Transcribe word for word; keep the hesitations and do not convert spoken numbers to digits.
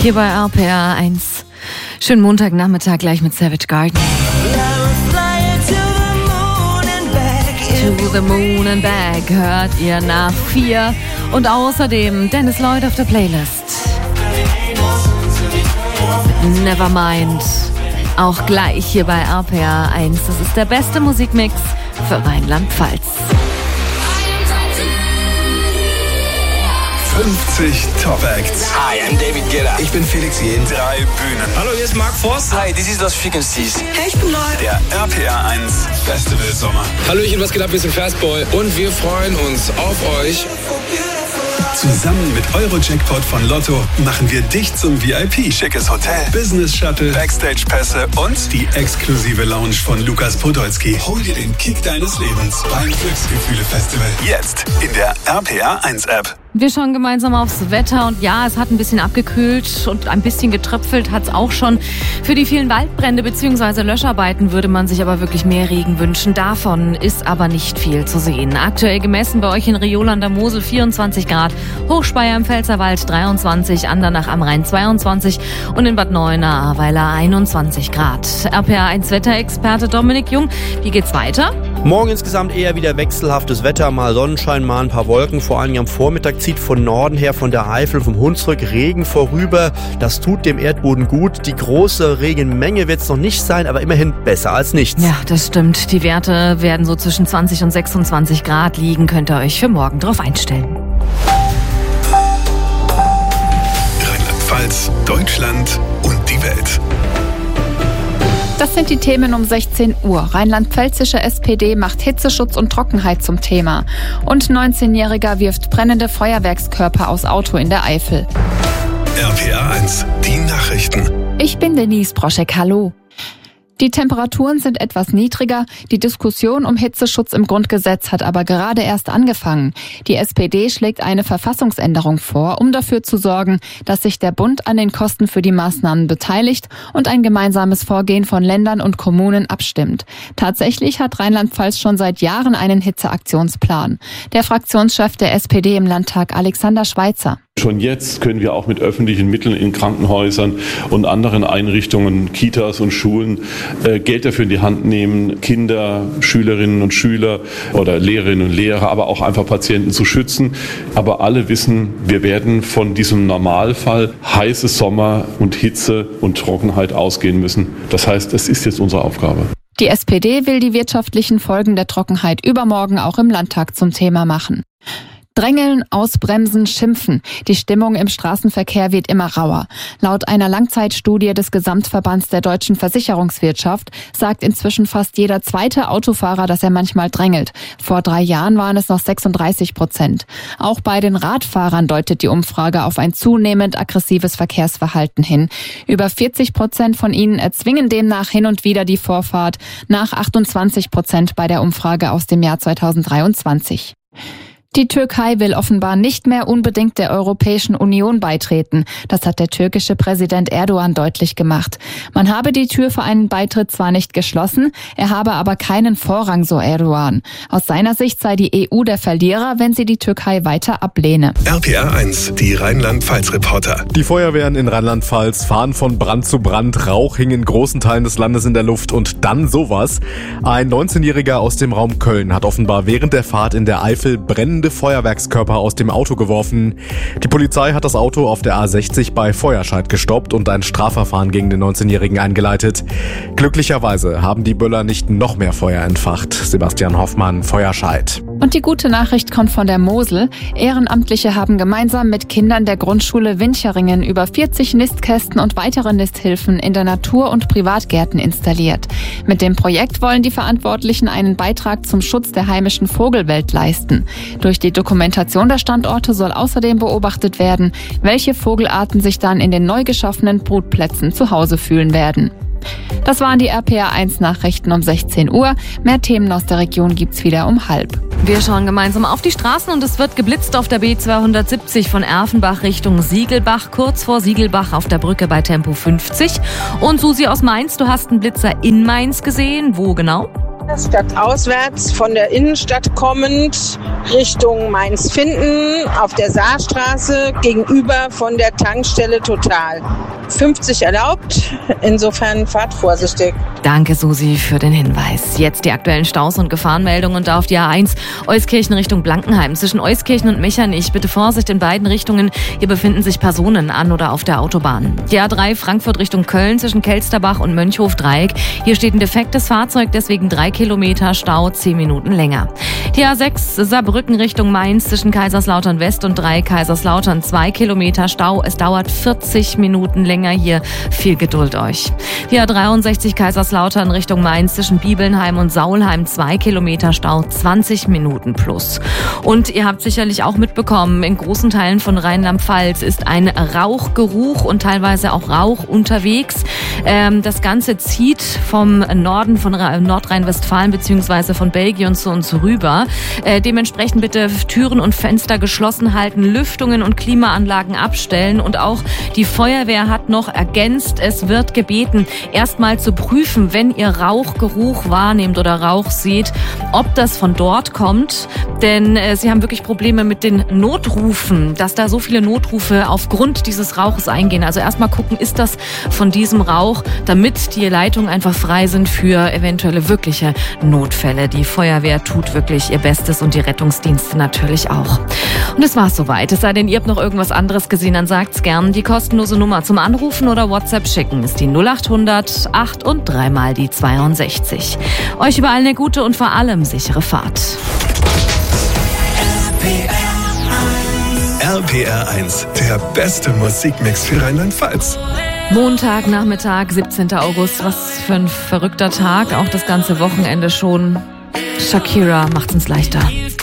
Hier bei R P R eins. Schönen Montagnachmittag gleich mit Savage Garden. To the moon and back hört ihr nach vier. Und außerdem Dennis Lloyd auf der Playlist. Nevermind. Auch gleich hier bei R P R eins. Das ist der beste Musikmix für Rheinland-Pfalz. fünfzig Top Acts. Hi, I'm David Guetta. Ich bin Felix Jähn. Drei Bühnen. Hallo, hier ist Mark Forster. Hi, this is Los Frequencies. Hey, ich bin Lloyd. Der R P R eins Festival Sommer. Hallo, ich bin was geht ab, wir sind Fastboy und wir freuen uns auf euch. Zusammen mit Euro-Jackpot von Lotto machen wir dich zum V I P. Schickes Hotel, Business Shuttle, Backstage-Pässe und die exklusive Lounge von Lukas Podolski. Hol dir den Kick deines Lebens beim Glücksgefühle-Festival. Jetzt in der R P R eins App. Wir schauen gemeinsam aufs Wetter und ja, es hat ein bisschen abgekühlt und ein bisschen getröpfelt hat es auch schon. Für die vielen Waldbrände bzw. Löscharbeiten würde man sich aber wirklich mehr Regen wünschen. Davon ist aber nicht viel zu sehen. Aktuell gemessen bei euch in Riola an der Mosel vierundzwanzig Grad, Hochspeyer im Pfälzerwald dreiundzwanzig, Andernach am Rhein zweiundzwanzig und in Bad Neuenahr-Ahrweiler einundzwanzig Grad. R P R eins Wetterexperte Dominik Jung, wie geht's weiter? Morgen insgesamt eher wieder wechselhaftes Wetter, mal Sonnenschein, mal ein paar Wolken. Vor allem am Vormittag zieht von Norden her, von der Eifel, vom Hunsrück Regen vorüber. Das tut dem Erdboden gut. Die große Regenmenge wird es noch nicht sein, aber immerhin besser als nichts. Ja, das stimmt. Die Werte werden so zwischen zwanzig und sechsundzwanzig Grad liegen. Könnt ihr euch für morgen drauf einstellen. Rheinland-Pfalz, Deutschland und die Welt. Das sind die Themen um sechzehn Uhr. Rheinland-Pfälzische S P D macht Hitzeschutz und Trockenheit zum Thema. Und neunzehnjähriger wirft brennende Feuerwerkskörper aus Auto in der Eifel. R P R eins, die Nachrichten. Ich bin Denise Broschek, hallo. Die Temperaturen sind etwas niedriger. Die Diskussion um Hitzeschutz im Grundgesetz hat aber gerade erst angefangen. Die S P D schlägt eine Verfassungsänderung vor, um dafür zu sorgen, dass sich der Bund an den Kosten für die Maßnahmen beteiligt und ein gemeinsames Vorgehen von Ländern und Kommunen abstimmt. Tatsächlich hat Rheinland-Pfalz schon seit Jahren einen Hitzeaktionsplan. Der Fraktionschef der S P D im Landtag, Alexander Schweitzer. Schon jetzt können wir auch mit öffentlichen Mitteln in Krankenhäusern und anderen Einrichtungen, Kitas und Schulen äh, Geld dafür in die Hand nehmen, Kinder, Schülerinnen und Schüler oder Lehrerinnen und Lehrer, aber auch einfach Patienten zu schützen. Aber alle wissen, wir werden von diesem Normalfall heiße Sommer und Hitze und Trockenheit ausgehen müssen. Das heißt, es ist jetzt unsere Aufgabe. Die S P D will die wirtschaftlichen Folgen der Trockenheit übermorgen auch im Landtag zum Thema machen. Drängeln, ausbremsen, schimpfen. Die Stimmung im Straßenverkehr wird immer rauer. Laut einer Langzeitstudie des Gesamtverbands der deutschen Versicherungswirtschaft sagt inzwischen fast jeder zweite Autofahrer, dass er manchmal drängelt. Vor drei Jahren waren es noch sechsunddreißig Prozent. Auch bei den Radfahrern deutet die Umfrage auf ein zunehmend aggressives Verkehrsverhalten hin. Über vierzig Prozent von ihnen erzwingen demnach hin und wieder die Vorfahrt, nach achtundzwanzig Prozent bei der Umfrage aus dem Jahr zweitausenddreiundzwanzig. Die Türkei will offenbar nicht mehr unbedingt der Europäischen Union beitreten. Das hat der türkische Präsident Erdogan deutlich gemacht. Man habe die Tür für einen Beitritt zwar nicht geschlossen, er habe aber keinen Vorrang, so Erdogan. Aus seiner Sicht sei die E U der Verlierer, wenn sie die Türkei weiter ablehne. R P R eins, die Rheinland-Pfalz-Reporter. Die Feuerwehren in Rheinland-Pfalz fahren von Brand zu Brand. Rauch hing in großen Teilen des Landes in der Luft und dann sowas. Ein neunzehnjähriger aus dem Raum Köln hat offenbar während der Fahrt in der Eifel brennende Feuerwerkskörper aus dem Auto geworfen. Die Polizei hat das Auto auf der A sechzig bei Feuerscheid gestoppt und ein Strafverfahren gegen den neunzehnjährigen eingeleitet. Glücklicherweise haben die Böller nicht noch mehr Feuer entfacht. Sebastian Hoffmann, Feuerscheid. Und die gute Nachricht kommt von der Mosel. Ehrenamtliche haben gemeinsam mit Kindern der Grundschule Wincheringen über vierzig Nistkästen und weitere Nisthilfen in der Natur- und Privatgärten installiert. Mit dem Projekt wollen die Verantwortlichen einen Beitrag zum Schutz der heimischen Vogelwelt leisten. Durch die Dokumentation der Standorte soll außerdem beobachtet werden, welche Vogelarten sich dann in den neu geschaffenen Brutplätzen zu Hause fühlen werden. Das waren die R P R eins Nachrichten um sechzehn Uhr. Mehr Themen aus der Region gibt's wieder um halb. Wir schauen gemeinsam auf die Straßen und es wird geblitzt auf der B zweihundertsiebzig von Erfenbach Richtung Siegelbach, kurz vor Siegelbach auf der Brücke bei Tempo fünfzig. Und Susi aus Mainz, du hast einen Blitzer in Mainz gesehen. Wo genau? Stadtauswärts von der Innenstadt kommend Richtung Mainz-Finden auf der Saarstraße gegenüber von der Tankstelle Total. fünfzig erlaubt, insofern fahrt vorsichtig. Danke, Susi, für den Hinweis. Jetzt die aktuellen Staus und Gefahrenmeldungen da auf die A eins Euskirchen Richtung Blankenheim. Zwischen Euskirchen und Mechernich bitte Vorsicht in beiden Richtungen. Hier befinden sich Personen an oder auf der Autobahn. Die A drei Frankfurt Richtung Köln zwischen Kelsterbach und Mönchhof-Dreieck. Hier steht ein defektes Fahrzeug, deswegen drei Kilometer Stau, zehn Minuten länger. Die A sechs Saarbrücken Richtung Mainz zwischen Kaiserslautern West und drei Kaiserslautern, zwei Kilometer Stau. Es dauert vierzig Minuten länger. Hier viel Geduld euch. Die A dreiundsechzig Kaiserslautern Richtung Mainz zwischen Bibelnheim und Saulheim, zwei Kilometer Stau, zwanzig Minuten plus. Und ihr habt sicherlich auch mitbekommen, in großen Teilen von Rheinland-Pfalz ist ein Rauchgeruch und teilweise auch Rauch unterwegs. Ähm, das Ganze zieht vom Norden von Nordrhein-Westfalen bzw. von Belgien zu uns rüber. Äh, dementsprechend bitte Türen und Fenster geschlossen halten, Lüftungen und Klimaanlagen abstellen und auch die Feuerwehr hat noch ergänzt, es wird gebeten, erstmal zu prüfen, wenn ihr Rauchgeruch wahrnehmt oder Rauch seht, ob das von dort kommt. Denn äh, sie haben wirklich Probleme mit den Notrufen, dass da so viele Notrufe aufgrund dieses Rauches eingehen. Also erstmal gucken, ist das von diesem Rauch, damit die Leitungen einfach frei sind für eventuelle wirkliche Notfälle. Die Feuerwehr tut wirklich ihr Bestes und die Rettungsdienste natürlich auch. Und es war's soweit. Es sei denn, ihr habt noch irgendwas anderes gesehen, dann sagt's gern. Die kostenlose Nummer zum Anrufen oder WhatsApp schicken ist die null acht hundert acht und dreimal die zweiundsechzig. Euch überall eine gute und vor allem sichere Fahrt. R P R eins, der beste Musikmix für Rheinland-Pfalz. Montagnachmittag, siebzehnten August. Was für ein verrückter Tag. Auch das ganze Wochenende schon. Shakira macht's uns leichter.